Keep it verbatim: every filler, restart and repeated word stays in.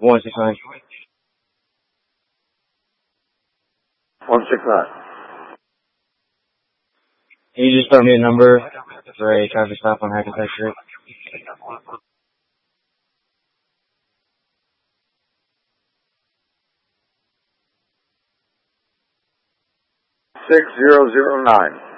One six nine. One six nine. Can you just tell me a number for a traffic stop on Hackensack Street? Six zero zero nine.